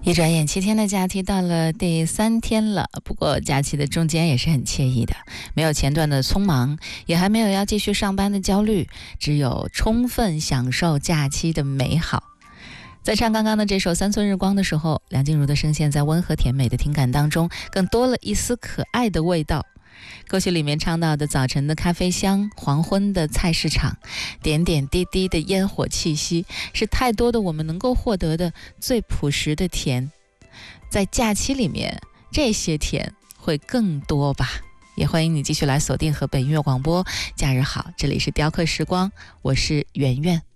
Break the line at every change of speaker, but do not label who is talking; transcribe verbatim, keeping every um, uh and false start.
一转眼七天的假期到了第三天了，不过假期的中间也是很惬意的，没有前段的匆忙，也还没有要继续上班的焦虑，只有充分享受假期的美好。在唱刚刚的这首《三寸日光》的时候，梁静茹的声线在温和甜美的听感当中更多了一丝可爱的味道。歌曲里面唱到的早晨的咖啡香，黄昏的菜市场，点点滴滴的烟火气息，是太多的我们能够获得的最朴实的甜。在假期里面，这些甜会更多吧。也欢迎你继续来锁定河北音乐广播。假日好，这里是雕刻时光，我是圆圆。